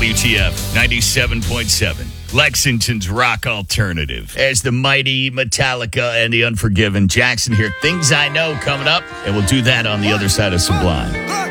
WTF 97.7. Lexington's rock alternative. As the mighty Metallica and the Unforgiven. Jackson here. Things I Know coming up, and we'll do that on the other side of Sublime.